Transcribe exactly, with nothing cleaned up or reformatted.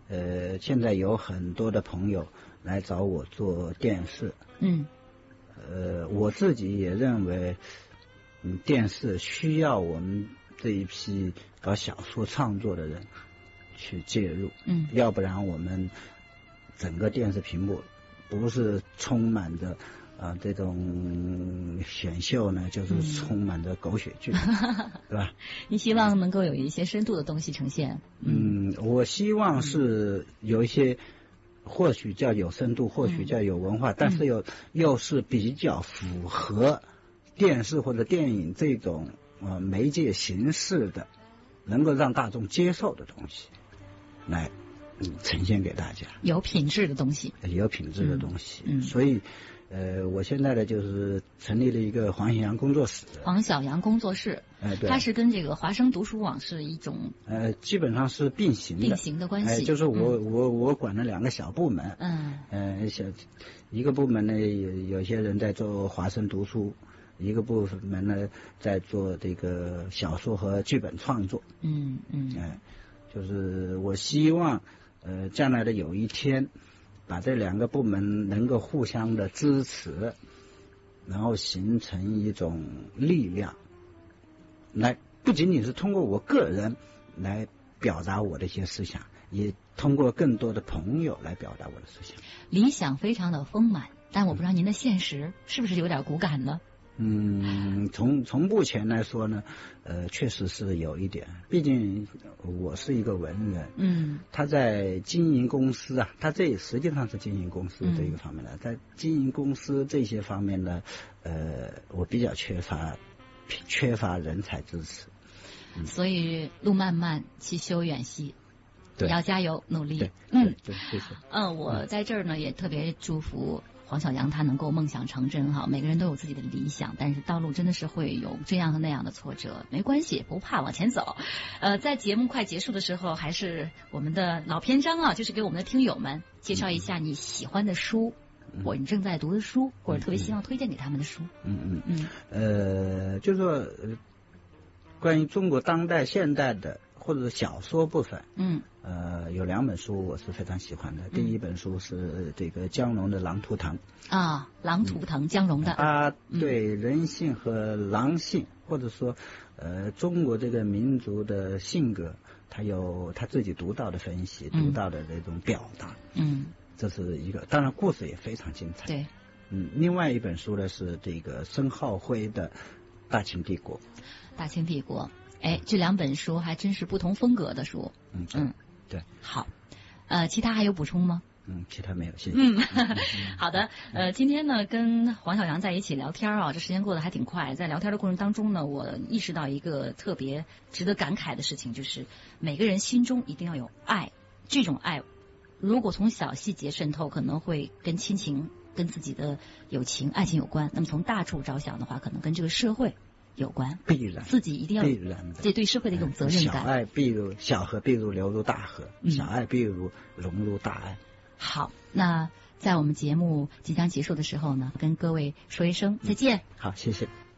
呃，现在有很多的朋友来找我做电视， 嗯， 呃，我自己也认为，嗯，电视需要我们这一批搞小说创作的人去介入， 嗯， 要不然我们整个电视屏幕不是充满着啊、呃、这种选秀呢，就是充满着狗血剧，嗯、对吧？ 你希望能够有一些深度的东西呈现。 嗯，嗯我希望是有一些。或许叫有深度，或许叫有文化，嗯、但是又又是比较符合电视或者电影这种呃媒介形式的，能够让大众接受的东西，来嗯呈现给大家。 有品质的东西， 有品质的东西。 嗯，嗯所以呃，我现在呢就是成立了一个黄小阳工作室。 黄小阳工作室， 哎、呃，对， 它是跟这个华声读书网是一种呃，基本上是并行的， 并行的关系。 哎、呃，就是我、 嗯、 我我管了两个小部门， 嗯， 呃，小一个部门呢有有些人在做华声读书，一个部门呢在做这个小说和剧本创作。 嗯嗯， 哎、呃，就是我希望呃将来的有一天。把这两个部门能够互相的支持，然后形成一种力量，来不仅仅是通过我个人来表达我的一些思想，也通过更多的朋友来表达我的思想。 理想非常的丰满，但我不知道您的现实是不是有点骨感呢？ 嗯，从从目前来说呢，呃，确实是有一点。毕竟我是一个文人， 嗯， 他在经营公司啊，他这实际上是经营公司这一个方面的，嗯、在经营公司这些方面呢，呃，我比较缺乏缺乏人才支持。 嗯、所以路漫漫其修远兮。 对， 要加油努力。 对， 嗯， 对，谢谢。 嗯，我在这儿呢也特别祝福黄小阳他能够梦想成真哈。每个人都有自己的理想，但是道路真的是会有这样和那样的挫折，没关系，不怕，往前走。呃，在节目快结束的时候，还是我们的老篇章啊，就是给我们的听友们介绍一下你喜欢的书，嗯、或者你正在读的书，或者特别希望推荐给他们的书。 嗯嗯嗯。呃，就是说，关于中国当代现代的。或者小说部分， 嗯， 呃，有两本书我是非常喜欢的。嗯、第一本书是这个江龙的《狼图腾》 啊，《狼图腾》江龙的， 他对人性和狼性，嗯、或者说呃中国这个民族的性格，他有他自己独到的分析， 嗯、 独到的这种表达。 嗯， 这是一个，当然故事也非常精彩。 对， 嗯，另外一本书呢是这个申浩辉的《大清帝国》。 大清帝国。哎，这两本书还真是不同风格的书。 嗯嗯，对。 好，呃，其他还有补充吗？ 嗯，其他没有，谢谢。 嗯，好的。呃，今天呢，跟黄小阳在一起聊天啊，这时间过得还挺快。在聊天的过程当中呢，我意识到一个特别值得感慨的事情，就是每个人心中一定要有爱。这种爱，如果从小细节渗透，可能会跟亲情、跟自己的友情、爱情有关。那么从大处着想的话，可能跟这个社会有关， 必然自己一定要必然的， 这对社会的一种责任感。 小爱必如小河必如流入大河，嗯、小爱必如融入大爱。 好，那在我们节目即将结束的时候呢，跟各位说一声再见。 好，谢谢。